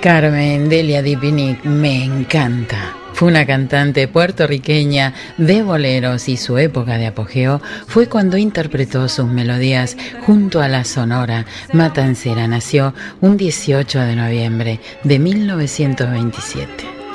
Carmen Delia Dipinic me encanta. Fue una cantante puertorriqueña de boleros y su época de apogeo fue cuando interpretó sus melodías junto a la Sonora Matancera. Nació un 18 de noviembre de 1927.